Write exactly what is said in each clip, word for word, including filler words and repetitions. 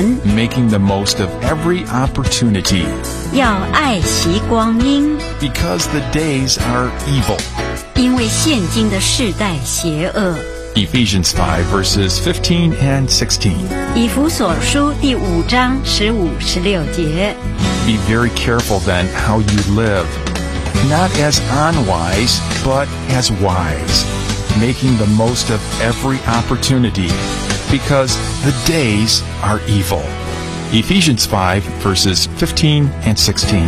人， making the most of every opportunity, 要爱惜光阴， because the days are evil. 因为现今的世代邪恶。 Ephesians five verses fifteen and sixteen. 以弗所书第五章十五、十六节。 Be very careful then how you live, not as unwise, but as wise, making the most of every opportunity, because the days are evil. Ephesians five verses fifteen and sixteen.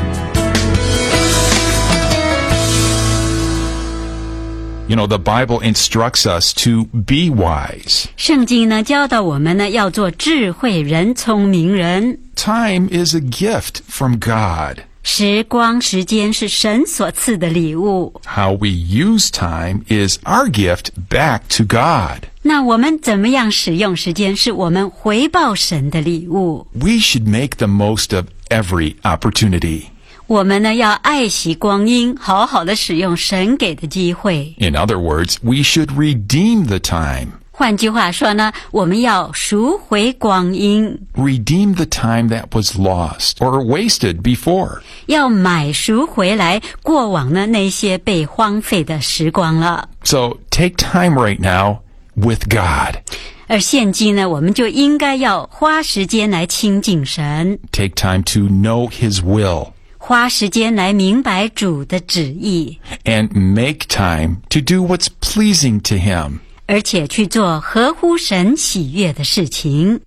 You know, the Bible instructs us to be wise. 圣经呢教导我们呢要做智慧人、聪明人。 Time is a gift from God. 时光、时间是神所赐的礼物。 How we use time is our gift back to God. 那我们怎么样使用时间，是我们回报神的礼物。 We should make the most of every opportunity. 我们呢要爱惜光阴，好好的使用神给的机会。 In other words, we should redeem the time. 换句话说呢，我们要赎回光阴， Redeem the time that was lost or wasted before. 要买赎回来过往呢那些被荒废的时光了。 So take time right now with God. 而现今呢，我们就应该要花时间来亲近神， Take time to know His will. 花时间来明白主的旨意， And make time to do what's pleasing to Him. 而且去做合乎神喜悦的事情。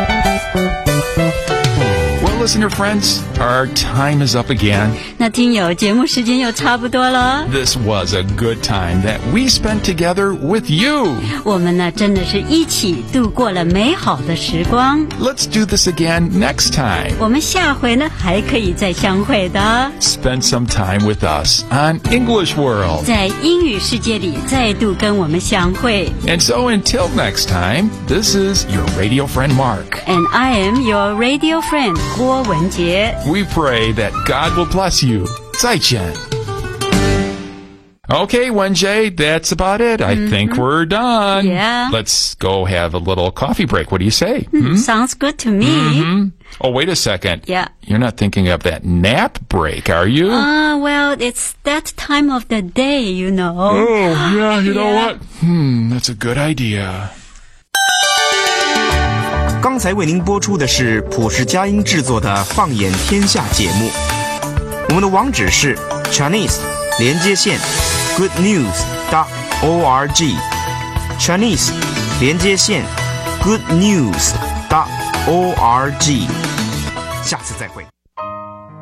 Well, listener friends, our time is up again. 那听友，节目时间又差不多了， This was a good time that we spent together with you. 我们呢真的是一起度过了美好的时光。 Let's do this again next time. 我们下回呢还可以再相会的， Spend some time with us on English World. 在英语世界里再度跟我们相会。 And so until next time, this is your radio friend Mark. And I am your radio friend 郭文杰。 We pray that God will bless you. 再见. Okay, Wenjie, that's about it. I think we're done. Yeah. Let's go have a little coffee break. What do you say? Hmm? Sounds good to me. Hmm? Oh, wait a second. Yeah. You're not thinking of that nap break, are you? Ah, well, it's that time of the day, you know. Oh, yeah, you know Yeah. what? Hmm, that's a good idea. 刚才为您播出的是普世佳音制作的《放眼天下》节目，我们的网址是 Chinese 连接线 good news dot org Chinese 连接线 good news dot org 下次再会。